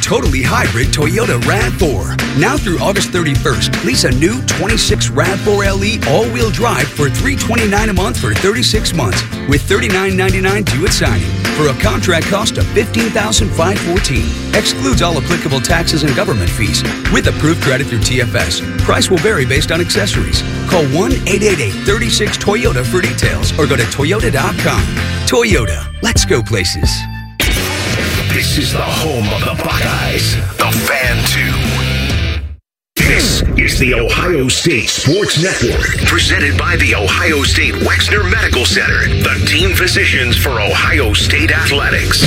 totally hybrid Toyota RAV4. Now through August 31st, lease a new 26 RAV4 LE all-wheel drive for $329 a month for 36 months with $39.99 due at signing for a contract cost of $15,514. Excludes all applicable taxes and government fees with approved credit through TFS. Price will vary based on accessories. Call 1-888-36-TOYOTA for details or go to Toyota.com. Toyota, let's go places. This is the home of the Buckeyes, the Fan 2. This is the Ohio State Sports Network, presented by the Ohio State Wexner Medical Center, the team physicians for Ohio State Athletics.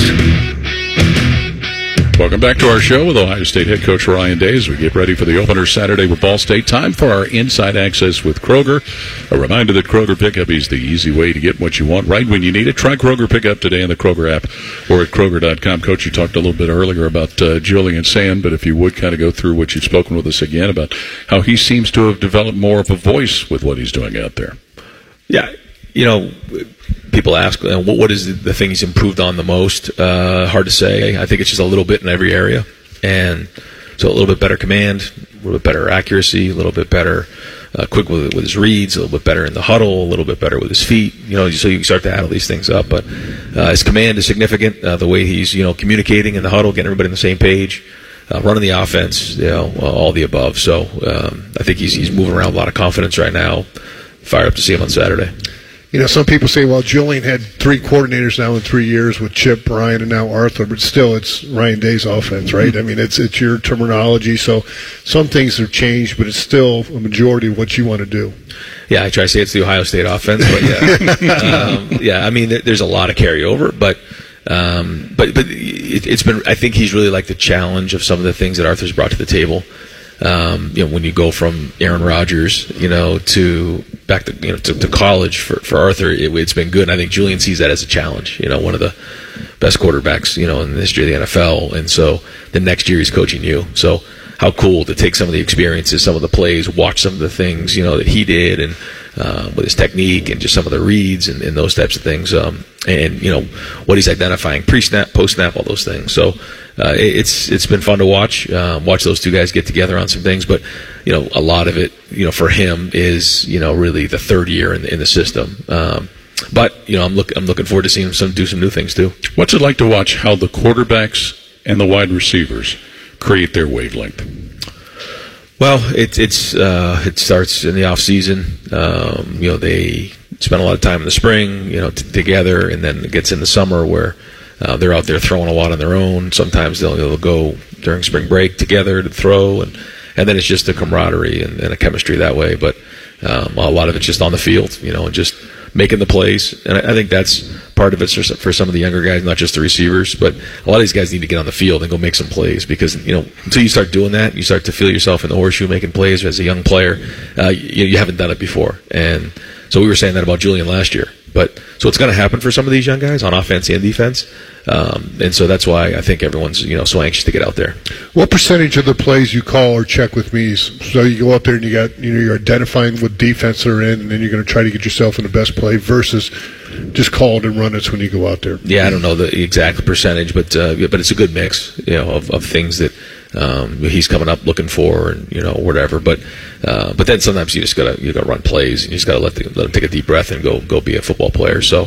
Welcome back to our show with Ohio State head coach Ryan Day as we get ready for the opener Saturday with Ball State. Time for our Inside Access with Kroger. A reminder that Kroger Pickup is the easy way to get what you want right when you need it. Try Kroger Pickup today in the Kroger app or at Kroger.com. Coach, you talked a little bit earlier about Julian Sand, but if you would kind of go through what you've spoken with us again about how he seems to have developed more of a voice with what he's doing out there. Yeah, you know, people ask, what is the thing he's improved on the most? Hard to say. I think it's just a little bit in every area. And so a little bit better command, a little bit better accuracy, a little bit better quick with his reads, a little bit better in the huddle, a little bit better with his feet. You know, so you can start to add all these things up. But his command is significant. The way he's, communicating in the huddle, getting everybody on the same page, running the offense, all the above. So I think he's moving around with a lot of confidence right now. Fired up to see him on Saturday. Some people say, well, Julian had 3 coordinators now in 3 years with Chip, Ryan, and now Arthur, but still it's Ryan Day's offense, right? I mean, it's your terminology, so some things have changed, but it's still a majority of what you want to do. Yeah, I try to say it's the Ohio State offense, but yeah. I mean, there's a lot of carryover, but it's been, I think he's really liked the challenge of some of the things that Arthur's brought to the table. When you go from Aaron Rodgers, to back to college for Arthur, it's been good. And I think Julian sees that as a challenge. One of the best quarterbacks, in the history of the NFL. And so the next year he's coaching you. So how cool to take some of the experiences, some of the plays, watch some of the things, that he did, and with his technique and just some of the reads and those types of things. And what he's identifying pre-snap, post-snap, all those things. So it's been fun to watch those two guys get together on some things. But a lot of it, for him is really the third year in the system. But I'm looking forward to seeing him do some new things too. What's it like to watch how the quarterbacks and the wide receivers create their wavelength? Well, it starts in the off season. They spend a lot of time in the spring, together, and then it gets in the summer where they're out there throwing a lot on their own. Sometimes they'll go during spring break together to throw, and then it's just a camaraderie and a chemistry that way. But a lot of it's just on the field, and just making the plays. And I think that's part of it for some of the younger guys, not just the receivers, but a lot of these guys need to get on the field and go make some plays because, until you start doing that, you start to feel yourself in the horseshoe making plays as a young player. You haven't done it before. And so we were saying that about Julian last year. But so it's going to happen for some of these young guys on offense and defense. And so that's why I think everyone's, so anxious to get out there. What percentage of the plays you call or check with me? So you go out there and you got, you're identifying what defense they're in, and then you're going to try to get yourself in the best play versus just call it and run it when you go out there. Yeah, I don't know the exact percentage, but it's a good mix, of things that he's coming up looking for, and whatever. But then sometimes you gotta run plays, and you just gotta let them take a deep breath and go be a football player. So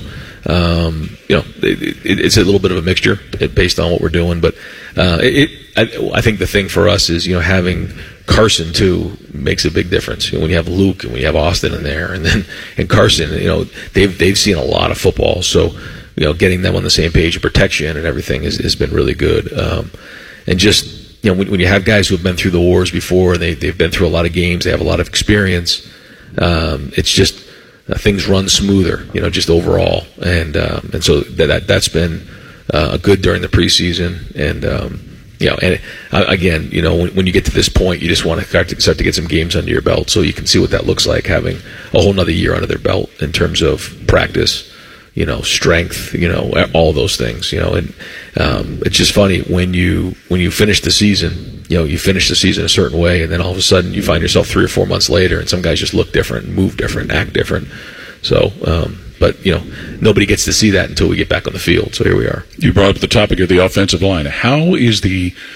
it's a little bit of a mixture based on what we're doing. But I think the thing for us is having Carson too makes a big difference. When you have Luke and when you have Austin in there, and Carson, they've seen a lot of football, so getting them on the same page of protection and everything has been really good. And just when you have guys who have been through the wars before, and they've been through a lot of games, they have a lot of experience. It's just things run smoother, just overall, and so that's been good during the preseason, and again, when you get to this point, you just want to start to get some games under your belt, so you can see what that looks like, having a whole nother year under their belt in terms of practice, strength, all those things, and it's just funny when you finish the season, you finish the season a certain way, and then all of a sudden you find yourself 3 or 4 months later, and some guys just look different, move different, act different. So, but nobody gets to see that until we get back on the field. So here we are. You brought up the topic of the offensive line. How is the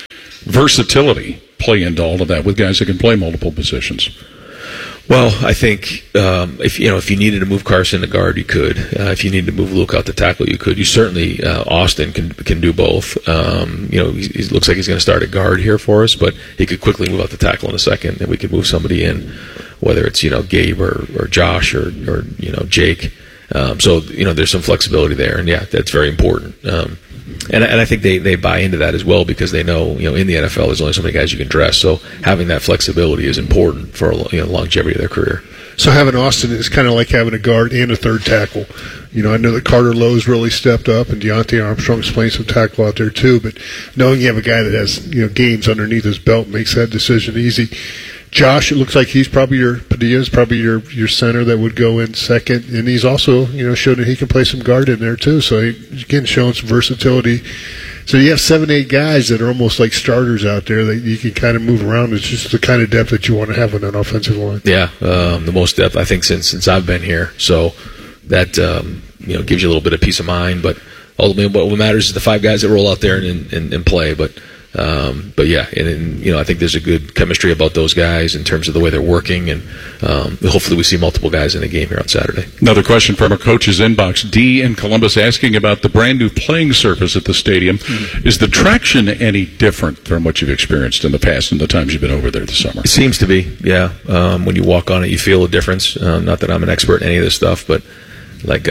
versatility play into all of that with guys that can play multiple positions? Well, I think if you needed to move Carson to guard, you could. If you needed to move Luke out to tackle, you could. You certainly Austin can do both. He looks like he's going to start at guard here for us, but he could quickly move out to tackle in a second, and we could move somebody in, whether it's Gabe or Josh or Jake. So there's some flexibility there, and yeah, that's very important. And I think they buy into that as well, because they know in the NFL there's only so many guys you can dress. So having that flexibility is important for longevity of their career. So having Austin is kind of like having a guard and a third tackle. I know that Carter Lowe's really stepped up, and Deontay Armstrong's playing some tackle out there too. But knowing you have a guy that has games underneath his belt makes that decision easy. Josh, it looks like he's probably Padilla's probably your center that would go in second, and he's also showed that he can play some guard in there too. So he's again showing some versatility. So you have 7-8 guys that are almost like starters out there that you can kind of move around. It's just the kind of depth that you want to have on that offensive line. Yeah, the most depth I think since I've been here. So that gives you a little bit of peace of mind. But ultimately, what matters is the 5 guys that roll out there and play. But yeah, and I think there's a good chemistry about those guys in terms of the way they're working, and hopefully we see multiple guys in the game here on Saturday. Another question from our coach's inbox, D in Columbus, asking about the brand new playing surface at the stadium. Is the traction any different from what you've experienced in the past and the times you've been over there this summer? It seems to be, yeah. When you walk on it, you feel a difference. Not that I'm an expert in any of this stuff, but like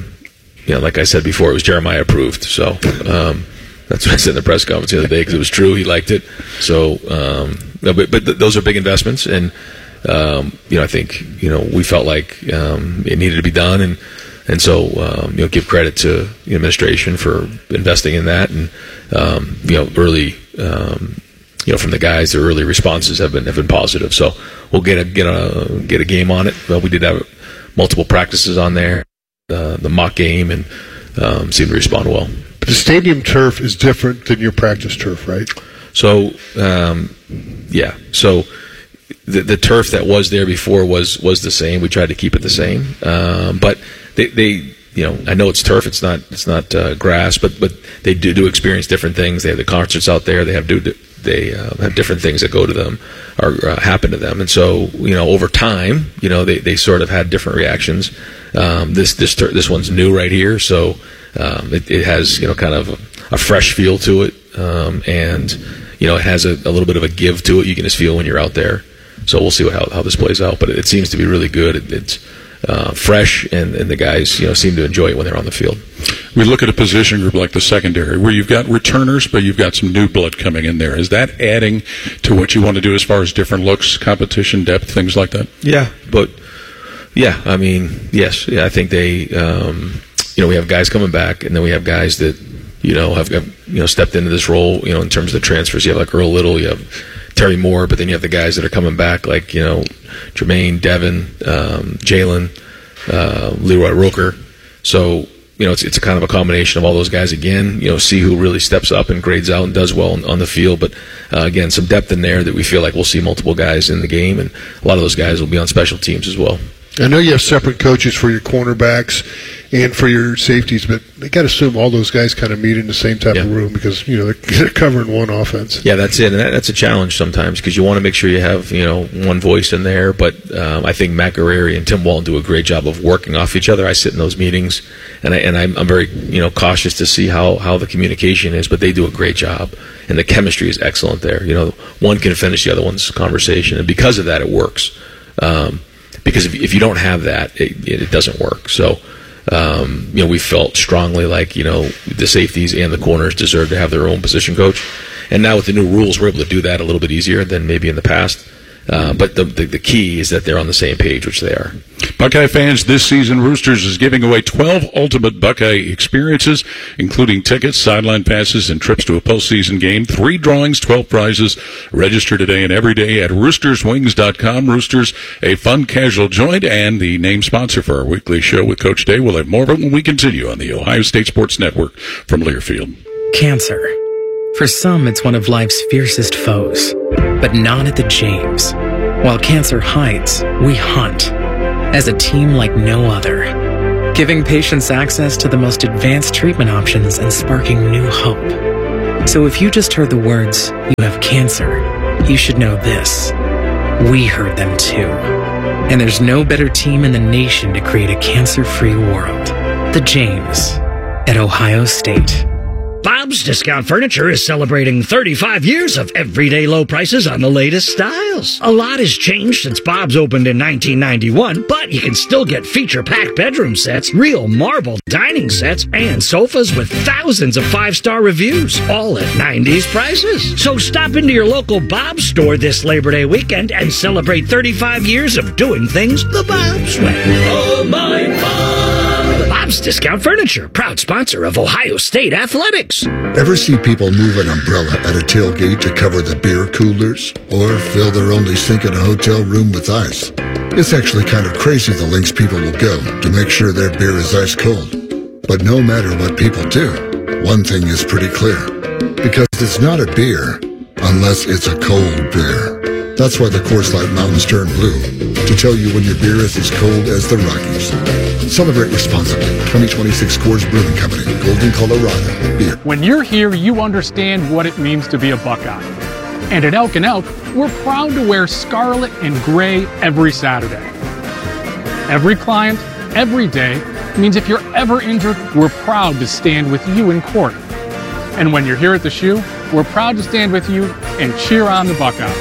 I said before, it was Jeremiah approved, so. That's what I said in the press conference the other day, because it was true. He liked it. So, but those are big investments, and I think we felt like it needed to be done, and so give credit to the administration for investing in that, and early from the guys, their early responses have been positive. So we'll get a game on it. Well, we did have multiple practices on there, the mock game, and seemed to respond well. The stadium turf is different than your practice turf, right? So, yeah. So the turf that was there before was the same. We tried to keep it the same, but they I know it's turf. It's not grass, but they do experience different things. They have the concerts out there. They have different things that go to them or happen to them, and so over time, they sort of had different reactions. This one's new right here, so. It has kind of a fresh feel to it, and it has a little bit of a give to it. You can just feel when you're out there. So we'll see how this plays out. But it seems to be really good. It's fresh, and the guys seem to enjoy it when they're on the field. We look at a position group like the secondary, where you've got returners, but you've got some new blood coming in there. Is that adding to what you want to do as far as different looks, competition, depth, things like that? Yeah, but yeah, I mean, yes, yeah, I think they. We have guys coming back, and then we have guys that, have stepped into this role, in terms of the transfers. You have like Earl Little, you have Terry Moore, but then you have the guys that are coming back, like, Jermaine, Devin, Jalen, Leroy Roker. So, it's a kind of a combination of all those guys again, see who really steps up and grades out and does well on the field. But, again, some depth in there that we feel like we'll see multiple guys in the game, and a lot of those guys will be on special teams as well. I know you have separate coaches for your cornerbacks and for your safeties, but I got to assume all those guys kind of meet in the same type of room, because they're covering one offense. Yeah, that's it, and that's a challenge sometimes, because you want to make sure you have one voice in there. But I think Matt Guerrieri and Tim Walton do a great job of working off each other. I sit in those meetings, and I'm very cautious to see how the communication is, but they do a great job, and the chemistry is excellent there. One can finish the other one's conversation, and because of that, it works. Because if you don't have that, it doesn't work. So, we felt strongly like, the safeties and the corners deserve to have their own position coach. And now with the new rules, we're able to do that a little bit easier than maybe in the past. But the key is that they're on the same page, which they are. Buckeye fans, this season Roosters is giving away 12 ultimate Buckeye experiences, including tickets, sideline passes, and trips to a postseason game. 3 drawings, 12 prizes. Register today and every day at roosterswings.com. Roosters, a fun, casual joint, and the name sponsor for our weekly show with Coach Day. We'll have more of it when we continue on the Ohio State Sports Network from Learfield. Cancer. For some, it's one of life's fiercest foes, but not at the James. While cancer hides, we hunt, as a team like no other, giving patients access to the most advanced treatment options and sparking new hope. So if you just heard the words, "You have cancer," you should know this. We heard them too. And there's no better team in the nation to create a cancer-free world. The James at Ohio State. Bob's Discount Furniture is celebrating 35 years of everyday low prices on the latest styles. A lot has changed since Bob's opened in 1991, but you can still get feature-packed bedroom sets, real marble dining sets, and sofas with thousands of 5-star reviews, all at 90s prices. So stop into your local Bob's store this Labor Day weekend and celebrate 35 years of doing things the Bob's way. Oh, my Bob! Bob's Discount Furniture, proud sponsor of Ohio State Athletics. Ever see people move an umbrella at a tailgate to cover the beer coolers? Or fill their only sink in a hotel room with ice? It's actually kind of crazy the lengths people will go to make sure their beer is ice cold. But no matter what people do, one thing is pretty clear. Because it's not a beer unless it's a cold beer. That's why the Coors Light Mountains turn blue, to tell you when your beer is as cold as the Rockies. Celebrate responsibly. 2026 Coors Brewing Company, Golden, Colorado. Beer. When you're here, you understand what it means to be a Buckeye. And at Elk & Elk, we're proud to wear scarlet and gray every Saturday. Every client, every day, means if you're ever injured, we're proud to stand with you in court. And when you're here at the shoe, we're proud to stand with you and cheer on the Buckeyes.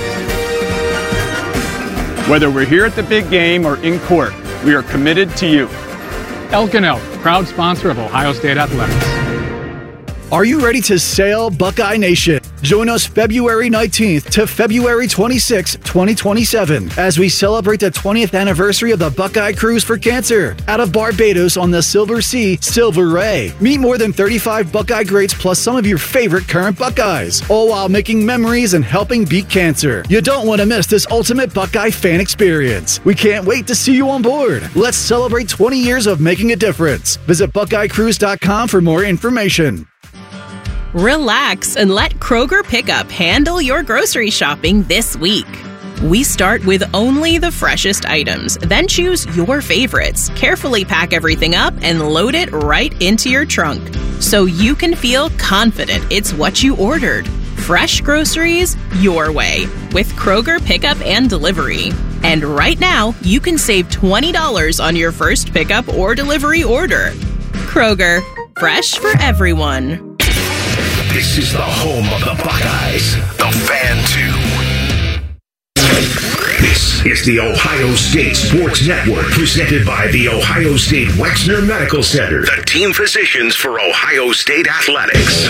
Whether we're here at the big game or in court, we are committed to you. Elk & Elk, proud sponsor of Ohio State Athletics. Are you ready to sail, Buckeye Nation? Join us February 19th to February 26, 2027, as we celebrate the 20th anniversary of the Buckeye Cruise for Cancer out of Barbados on the Silver Sea, Silver Ray. Meet more than 35 Buckeye greats plus some of your favorite current Buckeyes, all while making memories and helping beat cancer. You don't want to miss this ultimate Buckeye fan experience. We can't wait to see you on board. Let's celebrate 20 years of making a difference. Visit BuckeyeCruise.com for more information. Relax and let Kroger Pickup handle your grocery shopping this week. We start with only the freshest items, then choose your favorites, carefully pack everything up, and load it right into your trunk so you can feel confident it's what you ordered. Fresh groceries your way with Kroger Pickup and Delivery. And right now, you can save $20 on your first pickup or delivery order. Kroger, fresh for everyone. This is the home of the Buckeyes, the Fan 2. This is the Ohio State Sports Network, presented by the Ohio State Wexner Medical Center, the team physicians for Ohio State Athletics.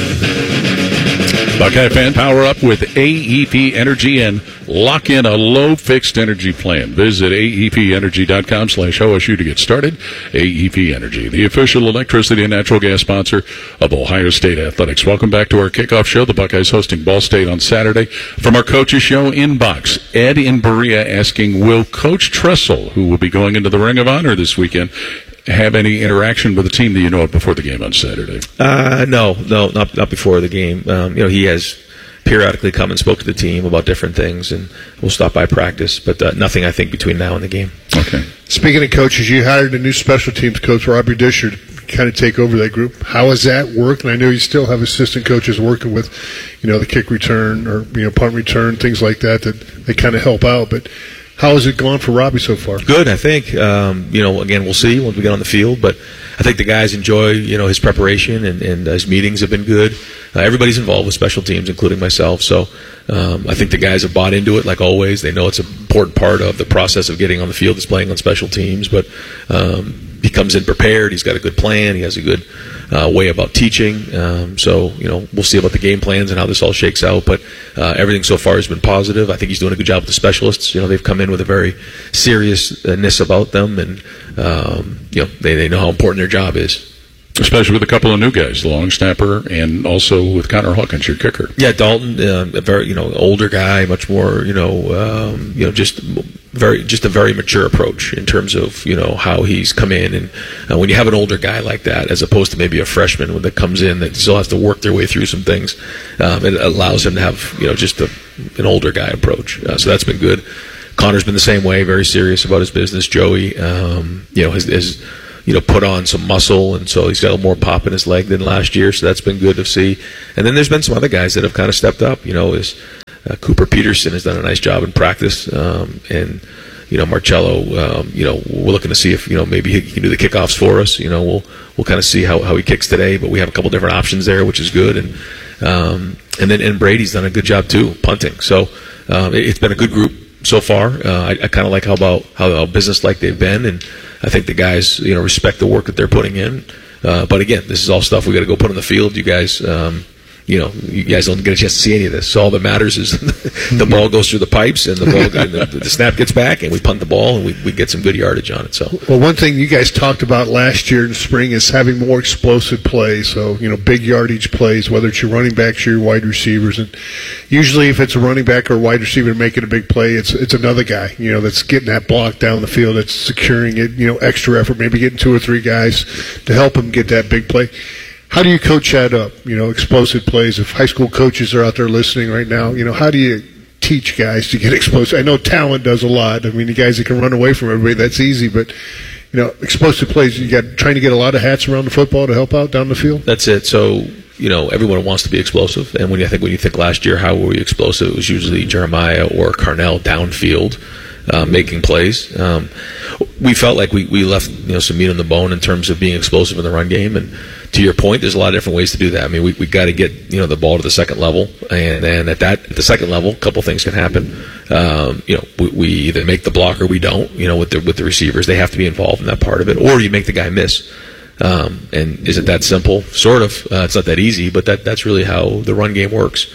Buckeye fan, power up with AEP Energy and lock in a low fixed energy plan. Visit aepenergy.com/OSU to get started. AEP Energy, the official electricity and natural gas sponsor of Ohio State Athletics. Welcome back to our kickoff show. The Buckeyes hosting Ball State on Saturday. From our coaches show inbox, Ed in Berea asking, will Coach Tressel, who will be going into the Ring of Honor this weekend, have any interaction with the team that you know of before the game on Saturday? No, not before the game. He has periodically come and spoke to the team about different things, and we'll stop by practice, but nothing, I think, between now and the game. Okay. Speaking of coaches, you hired a new special teams coach, Robbie Disher, to kind of take over that group. How has that worked? And I know you still have assistant coaches working with, the kick return or, punt return, things like that they kind of help out, but how has it gone for Robbie so far? Good, I think. Again, we'll see when we get on the field, but I think the guys enjoy, his preparation and his meetings have been good. Everybody's involved with special teams, including myself. So I think the guys have bought into it, like always. They know it's an important part of the process of getting on the field is playing on special teams. But he comes in prepared. He's got a good plan. He has a good way about teaching. So we'll see about the game plans and how this all shakes out. But everything so far has been positive. I think he's doing a good job with the specialists. They've come in with a very seriousness about them, and they know how important their job is. Especially with a couple of new guys, the long snapper, and also with Connor Hawkins, your kicker. Yeah, Dalton, a very older guy, much more just a very mature approach in terms of how he's come in, and when you have an older guy like that, as opposed to maybe a freshman that comes in that still has to work their way through some things, it allows him to have just an older guy approach. So that's been good. Connor's been the same way, very serious about his business. Joey, has put on some muscle, and so he's got a little more pop in his leg than last year, so that's been good to see. And then there's been some other guys that have kind of stepped up. Cooper Peterson has done a nice job in practice, and Marcello, we're looking to see if maybe he can do the kickoffs for us. We'll kind of see how he kicks today, but we have a couple different options there, which is good. And then Brady's done a good job too, punting. So it's been a good group so far. I kind of like how business-like they've been, and I think the guys respect the work that they're putting in. But again, this is all stuff we got to go put on the field. You guys don't get a chance to see any of this. So all that matters is the ball goes through the pipes, and the snap gets back, and we punt the ball, and we get some good yardage on it. So, well, one thing you guys talked about last year in spring is having more explosive plays. So, big yardage plays, whether it's your running backs or your wide receivers. And usually if it's a running back or a wide receiver making a big play, it's another guy, that's getting that block down the field, that's securing it, extra effort, maybe getting 2 or 3 guys to help him get that big play. How do you coach that up, explosive plays? If high school coaches are out there listening right now, how do you teach guys to get explosive? I know talent does a lot. I mean, the guys that can run away from everybody, that's easy. But, explosive plays, you got trying to get a lot of hats around the football to help out down the field? That's it. So, everyone wants to be explosive. And when you think last year, how were we explosive? It was usually Jeremiah or Carnell downfield. Making plays. We felt like we left some meat on the bone in terms of being explosive in the run game. And to your point, there's a lot of different ways to do that. I mean, we got to get the ball to the second level, and then at the second level, a couple things can happen. We either make the block or we don't. With the receivers, they have to be involved in that part of it, or you make the guy miss. And is it that simple? Sort of. It's not that easy, but that's really how the run game works.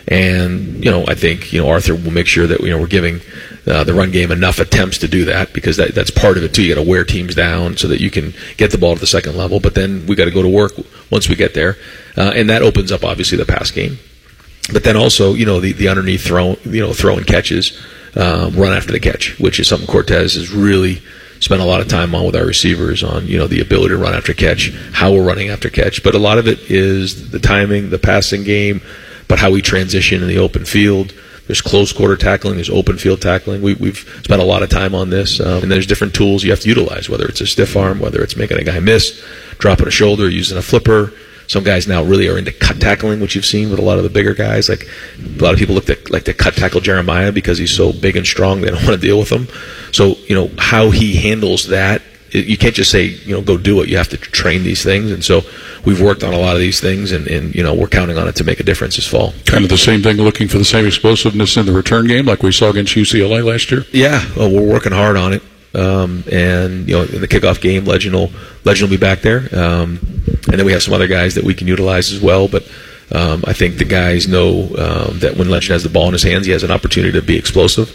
And I think Arthur will make sure that we're giving the run game enough attempts to do that, because that's part of it too. You got to wear teams down so that you can get the ball to the second level. But then we got to go to work once we get there, and that opens up obviously the pass game. But then also the underneath throw and catches, run after the catch, which is something Cortez has really spent a lot of time on with our receivers on the ability to run after catch, how we're running after catch. But a lot of it is the timing, the passing game, but how we transition in the open field. There's close quarter tackling, there's open field tackling. We've spent a lot of time on this, and there's different tools you have to utilize, whether it's a stiff arm, whether it's making a guy miss, dropping a shoulder, using a flipper. Some guys now really are into cut tackling, which you've seen with a lot of the bigger guys. Like a lot of people like to cut tackle Jeremiah because he's so big and strong, they don't want to deal with him. So how he handles that, you can't just say go do it. You have to train these things, and so we've worked on a lot of these things, and we're counting on it to make a difference this fall. Kind of the same thing, looking for the same explosiveness in the return game like we saw against UCLA last year. Yeah, well, we're working hard on it, and in the kickoff game, Legend will be back there, and then we have some other guys that we can utilize as well. But I think the guys know that when Legend has the ball in his hands, he has an opportunity to be explosive.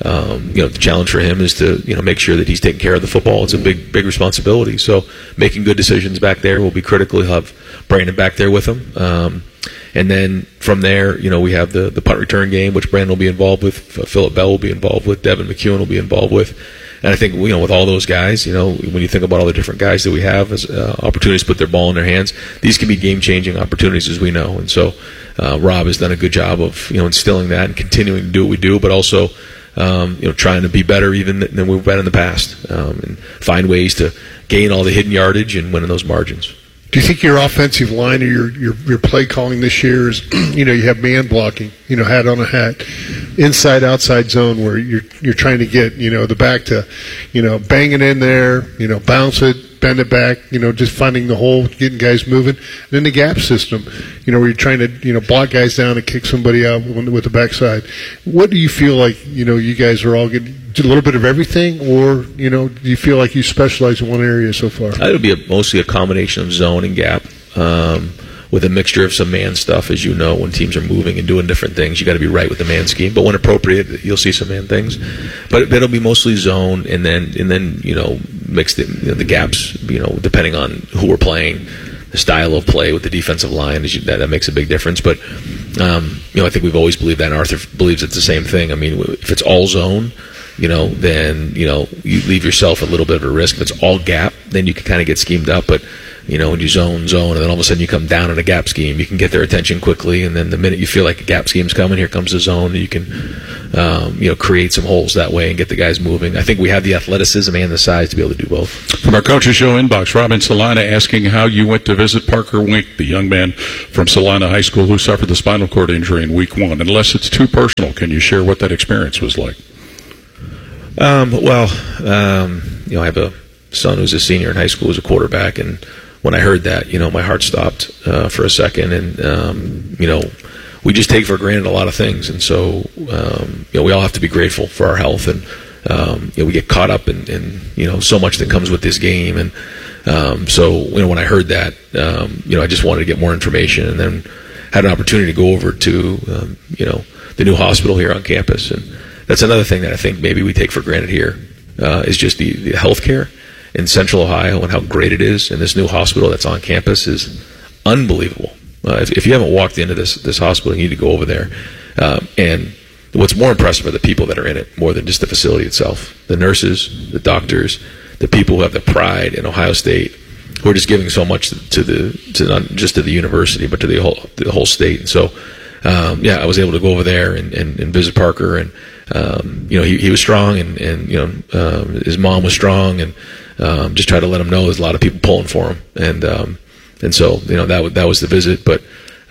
The challenge for him is to make sure that he's taking care of the football. It's a big responsibility. So making good decisions back there will be critical. He'll have Brandon back there with him, and then from there, we have the punt return game, which Brandon will be involved with. Phillip Bell will be involved with. Devin McEwen will be involved with. And I think with all those guys, when you think about all the different guys that we have as opportunities to put their ball in their hands, these can be game-changing opportunities, as we know. And so Rob has done a good job of instilling that and continuing to do what we do, but also trying to be better even than we've been in the past, and find ways to gain all the hidden yardage and win in those margins. Do you think your offensive line or your play calling this year is, you have man blocking, hat on a hat, inside outside zone where you're trying to get, the back to, bang it in there, bounce it, bend it back, just finding the hole, getting guys moving. And then the gap system, where you're trying to, block guys down and kick somebody out with the backside. What do you feel like, you guys are all getting a little bit of everything, or, do you feel like you specialize in one area so far? It'll be mostly a combination of zone and gap, with a mixture of some man stuff. As you know, when teams are moving and doing different things, you got to be right with the man scheme. But when appropriate, you'll see some man things. But it'll be mostly zone, and then mix the gaps, depending on who we're playing, the style of play with the defensive line. That makes a big difference. But I think we've always believed that, and Arthur believes it's the same thing. I mean, if it's all zone, then you leave yourself a little bit of a risk. If it's all gap, then you can kind of get schemed up. But when you zone, and then all of a sudden you come down in a gap scheme, you can get their attention quickly, and then the minute you feel like a gap scheme's coming, here comes the zone, and you can, create some holes that way and get the guys moving. I think we have the athleticism and the size to be able to do both. From our Coaches Show inbox, Robin Salina asking how you went to visit Parker Wink, the young man from Salina High School who suffered the spinal cord injury in week 1. Unless it's too personal, can you share what that experience was like? I have a son who's a senior in high school, who's a quarterback, and when I heard that, my heart stopped for a second, and we just take for granted a lot of things, and so we all have to be grateful for our health, and we get caught up in so much that comes with this game, and so when I heard that, I just wanted to get more information, and then had an opportunity to go over to the new hospital here on campus, and that's another thing that I think maybe we take for granted here, is just the health care in Central Ohio and how great it is. And this new hospital that's on campus is unbelievable. If you haven't walked into this hospital, you need to go over there. And what's more impressive are the people that are in it, more than just the facility itself. The nurses, the doctors, the people who have the pride in Ohio State, who are just giving so much to not just to the university, but to the whole state. And so, I was able to go over there and visit Parker, and he was strong, and his mom was strong, and just try to let him know there's a lot of people pulling for him, and so that was the visit, but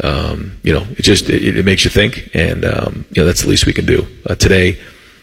it makes you think, and that's the least we can do. Today,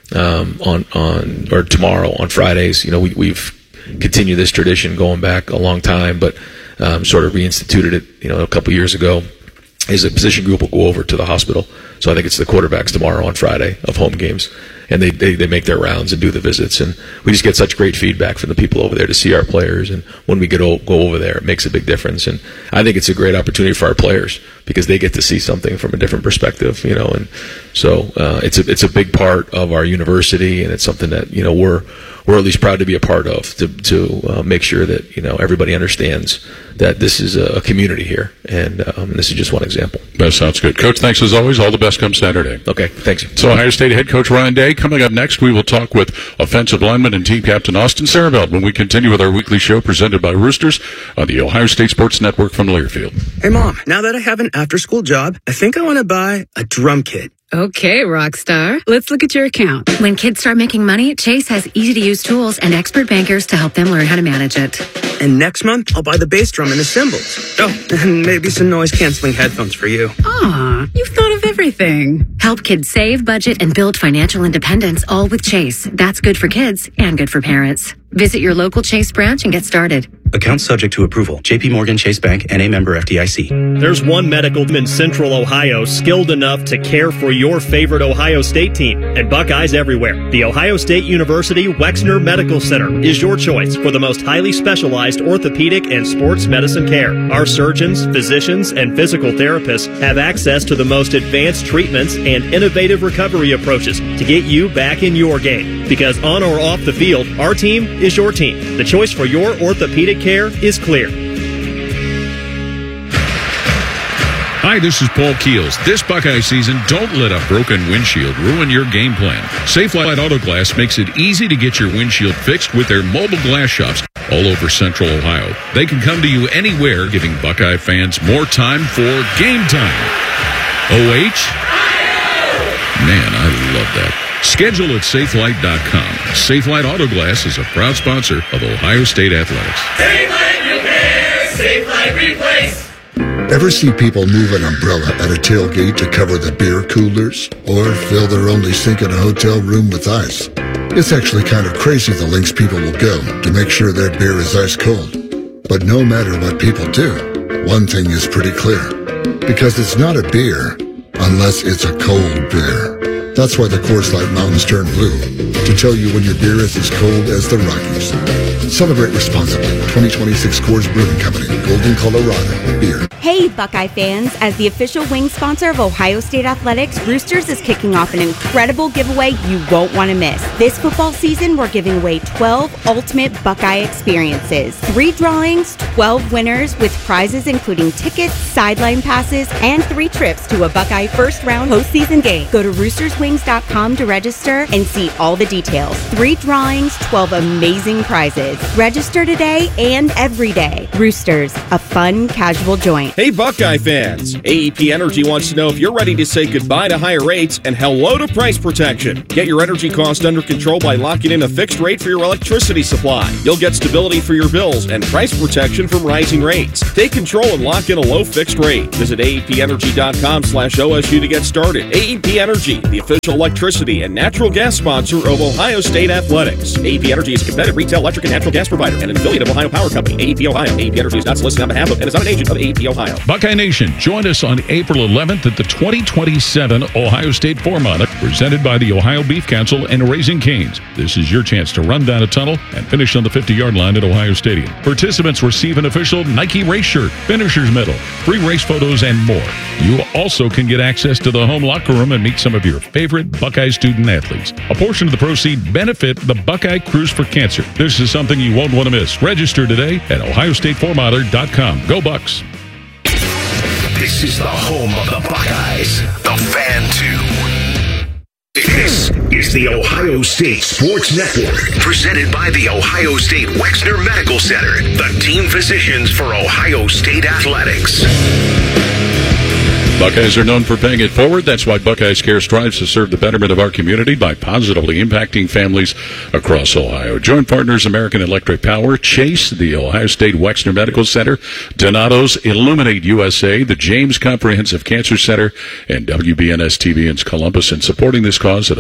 or tomorrow on Fridays, we've continued this tradition going back a long time, but sort of reinstituted it, a couple years ago. Is a position group will go over to the hospital. So I think it's the quarterbacks tomorrow on Friday of home games, and they make their rounds and do the visits, and we just get such great feedback from the people over there to see our players, and when we go over there, it makes a big difference, and I think it's a great opportunity for our players because they get to see something from a different perspective, and so it's a big part of our university, and it's something that we're at least proud to be a part of, to make sure that everybody understands that this is a community here, and this is just one example. That sounds good. Coach, thanks as always. All the best come Saturday. Okay, thanks. So Ohio State head coach Ryan Day. Coming up next, we will talk with offensive lineman and team captain Austin Sarabelt when we continue with our weekly show presented by Roosters on the Ohio State Sports Network from Learfield. Hey, Mom, now that I have an after-school job, I think I want to buy a drum kit. Okay, Rockstar. Let's look at your account. When kids start making money, Chase has easy-to-use tools and expert bankers to help them learn how to manage it. And next month, I'll buy the bass drum and the cymbals. Oh, and maybe some noise-canceling headphones for you. Aw, you've thought of everything. Help kids save, budget, and build financial independence, all with Chase. That's good for kids and good for parents. Visit your local Chase branch and get started. Account subject to approval. JP Morgan Chase Bank, N.A. member FDIC. There's one medical in Central Ohio skilled enough to care for your favorite Ohio State team, and Buckeyes everywhere. The Ohio State University Wexner Medical Center is your choice for the most highly specialized orthopedic and sports medicine care. Our surgeons, physicians, and physical therapists have access to the most advanced treatments and innovative recovery approaches to get you back in your game. Because on or off the field, our team is your team. The choice for your orthopedic care is clear. Hi, this is Paul Keels. This Buckeye season, don't let a broken windshield ruin your game plan. Safelite Auto Glass makes it easy to get your windshield fixed with their mobile glass shops all over Central Ohio. They can come to you anywhere, giving Buckeye fans more time for game time. OH? Man, I love that. Schedule at Safelite.com. Safelite Auto Glass is a proud sponsor of Ohio State Athletics. Safelite Repair, Safelite Replace. Ever see people move an umbrella at a tailgate to cover the beer coolers? Or fill their only sink in a hotel room with ice? It's actually kind of crazy the lengths people will go to make sure their beer is ice cold. But no matter what people do, one thing is pretty clear. Because it's not a beer unless it's a cold beer. That's why the Coors Light Mountains turn blue, to tell you when your beer is as cold as the Rockies. Celebrate responsibly. 2026 Coors Brewing Company, Golden, Colorado. Beer. Hey, Buckeye fans. As the official wing sponsor of Ohio State Athletics, Roosters is kicking off an incredible giveaway you won't want to miss. This football season, we're giving away 12 ultimate Buckeye experiences. 3 drawings, 12 winners with prizes including tickets, sideline passes, and 3 trips to a Buckeye first-round postseason game. Go to roosterswings.com to register and see all the details. details. 3 drawings, 12 amazing prizes. Register today and every day. Roosters, a fun, casual joint. Hey, Buckeye fans! AEP Energy wants to know if you're ready to say goodbye to higher rates and hello to price protection. Get your energy cost under control by locking in a fixed rate for your electricity supply. You'll get stability for your bills and price protection from rising rates. Take control and lock in a low fixed rate. Visit AEPenergy.com/OSU to get started. AEP Energy, the official electricity and natural gas sponsor of Ohio State Athletics. AEP Energy is a competitive retail electric and natural gas provider and an affiliate of Ohio Power Company. AEP Ohio. AEP Energy is not solicited on behalf of and is not an agent of AEP Ohio. Buckeye Nation, join us on April 11th at the 2027 Ohio State Four-Mile, presented by the Ohio Beef Council and Raising Cane's. This is your chance to run down a tunnel and finish on the 50-yard line at Ohio Stadium. Participants receive an official Nike race shirt, finisher's medal, free race photos, and more. You also can get access to the home locker room and meet some of your favorite Buckeye student athletes. A portion of the proceeds benefit the Buckeye Cruise for Cancer. This is something you won't want to miss. Register today at ohiostateformiler.com. Go Bucks! This is the home of the Buckeyes, the Fan 2. This is the Ohio State Sports Network, presented by the Ohio State Wexner Medical Center, the team physicians for Ohio State Athletics. Buckeyes are known for paying it forward. That's why Buckeyes Care strives to serve the betterment of our community by positively impacting families across Ohio. Joint partners American Electric Power, Chase, the Ohio State Wexner Medical Center, Donato's Illuminate USA, the James Comprehensive Cancer Center, and WBNS TV in Columbus, and supporting this cause at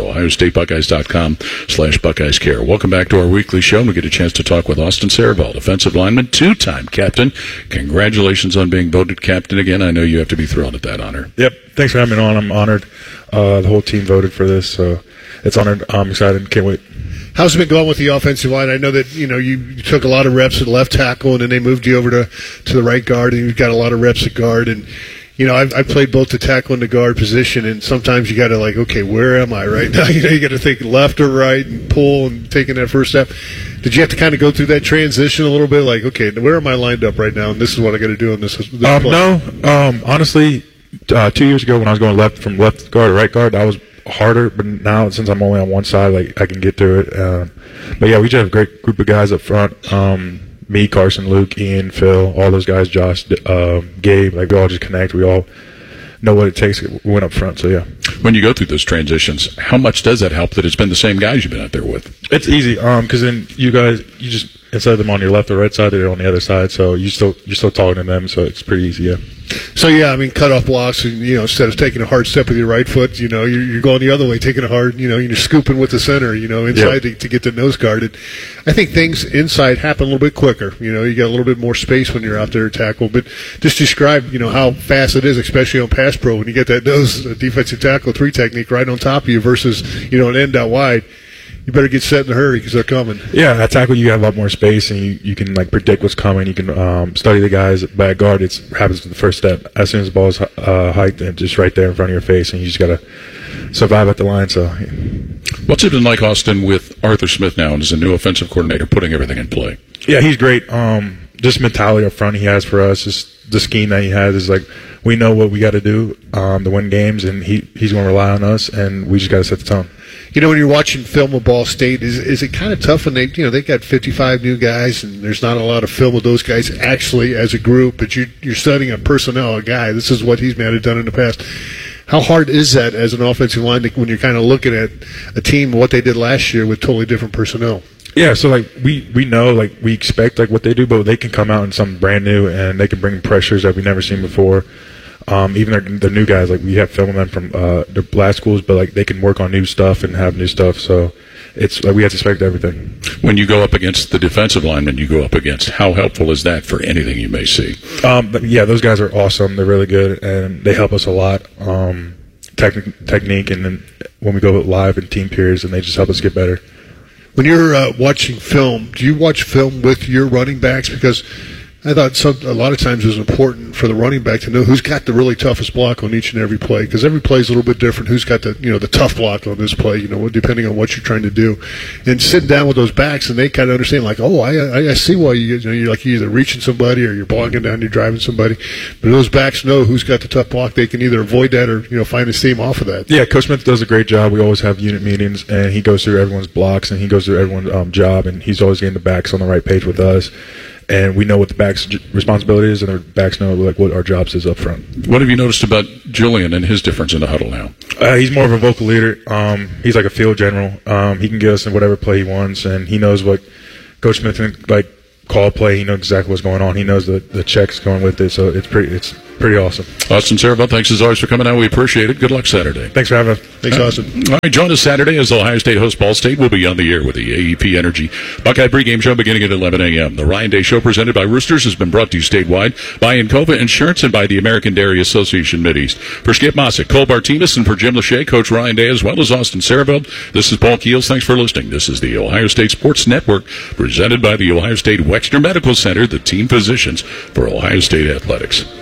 ohiostatebuckeyes.com/Buckeyes Care. Welcome back to our weekly show. We get a chance to talk with Austin Saraval, defensive lineman, 2-time captain. Congratulations on being voted captain again. I know you have to be thrilled at that honor. Yep. Thanks for having me on. I'm honored. The whole team voted for this, so it's honored. I'm excited. Can't wait. How's it been going with the offensive line? I know that you took a lot of reps at left tackle, and then they moved you over to the right guard, and you've got a lot of reps at guard. And I've played both the tackle and the guard position, and sometimes you got to okay, where am I right now? You got to think left or right and pull and taking that first step. Did you have to kind of go through that transition a little bit? Okay, where am I lined up right now? And this is what I got to do on this play. No. Honestly, 2 years ago when I was going from left guard to right guard, that was harder. But now, since I'm only on one side, I can get through it. But yeah, we just have a great group of guys up front. Me, Carson, Luke, Ian, Phil, all those guys, Josh, Gabe. We all just connect. We all know what it takes to win up front. So yeah. When you go through those transitions, how much does that help that it's been the same guys you've been out there with? It's easy, because then you just instead of them on your left or right side, they're on the other side. So you're still talking to them. So it's pretty easy. Yeah. So yeah, cut off blocks, and instead of taking a hard step with your right foot, you're going the other way, taking a hard, you're scooping with the center, inside to get the nose guarded. I think things inside happen a little bit quicker. You got a little bit more space when you're out there to tackle. But just describe, how fast it is, especially on pass pro, when you get that nose defensive tackle 3 technique right on top of you versus an end out wide. You better get set in a hurry because they're coming. Yeah, at tackle you have a lot more space, and you can predict what's coming. You can study the guys. But at guard, it happens with the first step. As soon as the ball is hiked, and just right there in front of your face, and you just got to survive at the line. So, what's it been like, Austin, with Arthur Smith now and as a new offensive coordinator, putting everything in play? Yeah, he's great. Just mentality up front he has for us, just the scheme that he has is we know what we got to do to win games, and he's going to rely on us, and we just got to set the tone. When you're watching film of Ball State, is it kind of tough when they got 55 new guys and there's not a lot of film of those guys actually as a group, but you're studying a personnel, a guy. This is what he's might have done in the past. How hard is that as an offensive line when you're kind of looking at a team, what they did last year with totally different personnel? Yeah, so we know we expect what they do, but they can come out in something brand new and they can bring pressures that we've never seen before. Even the new guys, we have film of them from their last schools, but they can work on new stuff and have new stuff. So it's we have to expect everything. When you go up against the defensive linemen you go up against, how helpful is that for anything you may see? But yeah, those guys are awesome. They're really good, and they help us a lot. Technique, and then when we go live in team periods, and they just help us get better. When you're watching film, do you watch film with your running backs? Because I thought a lot of times it was important for the running back to know who's got the really toughest block on each and every play, because every play is a little bit different. Who's got the tough block on this play, depending on what you're trying to do. And sitting down with those backs, and they kind of understand, like, oh, I see why you're like you're either reaching somebody or you're blocking down, you're driving somebody. But those backs know who's got the tough block. They can either avoid that or find a seam off of that. Yeah, Coach Smith does a great job. We always have unit meetings, and he goes through everyone's blocks, and he goes through everyone's job, and he's always getting the backs on the right page with us. And we know what the back's responsibility is, and the backs know what our jobs is up front. What have you noticed about Julian and his difference in the huddle now? He's more of a vocal leader. He's like a field general. He can get us in whatever play he wants, and he knows what Coach Smith call a play. He knows exactly what's going on. He knows the checks going with it, so it's pretty awesome. Austin Cerebell, thanks as always for coming out. We appreciate it. Good luck Saturday. Thanks for having us. Thanks, Austin. All right, join us Saturday as Ohio State hosts Ball State. We'll be on the air with the AEP Energy Buckeye pregame show beginning at 11 a.m. The Ryan Day Show presented by Roosters has been brought to you statewide by Encova Insurance and by the American Dairy Association Mideast. For Skip Mossick, Cole Bartinas, and for Jim Lachey, Coach Ryan Day, as well as Austin Cerebell, this is Paul Keels. Thanks for listening. This is the Ohio State Sports Network presented by the Ohio State Wexner Medical Center, the team physicians for Ohio State athletics.